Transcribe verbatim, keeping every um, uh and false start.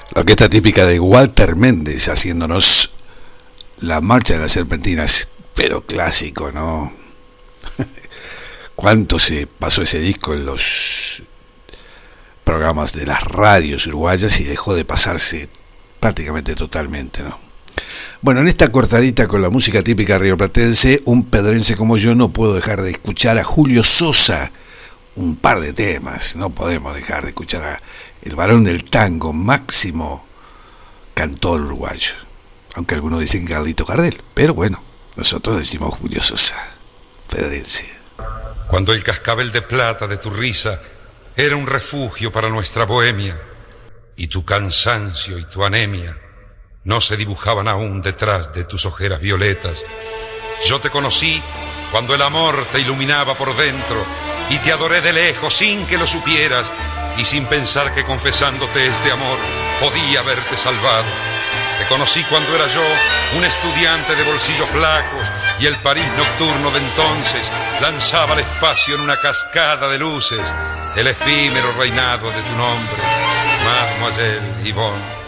La orquesta típica de Walter Méndez haciéndonos La Marcha de las Serpentinas, pero clásico, ¿no? ¿Cuánto se pasó ese disco en los programas de las radios uruguayas y dejó de pasarse prácticamente totalmente, ¿no? Bueno, en esta cortadita con la música típica rioplatense, un pedrense como yo no puedo dejar de escuchar a Julio Sosa, un par de temas, no podemos dejar de escuchar a el varón del tango, máximo cantor uruguayo, aunque algunos dicen Carlito Gardel, pero bueno, nosotros decimos Julio Sosa, pedrense. Cuando el cascabel de plata de tu risa era un refugio para nuestra bohemia, y tu cansancio y tu anemia no se dibujaban aún detrás de tus ojeras violetas. Yo te conocí cuando el amor te iluminaba por dentro, y te adoré de lejos sin que lo supieras, y sin pensar que confesándote este amor podía haberte salvado. Te conocí cuando era yo un estudiante de bolsillos flacos, y el París nocturno de entonces lanzaba al espacio en una cascada de luces el efímero reinado de tu nombre, Mademoiselle Yvonne.